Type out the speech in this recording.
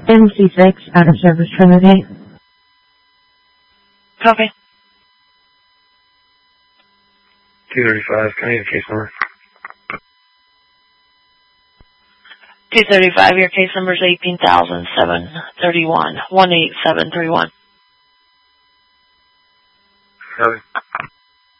MC6, out of service Trinity. Copy. 235, can I get a case number? 235, your case number is 18,731, 18731. Copy.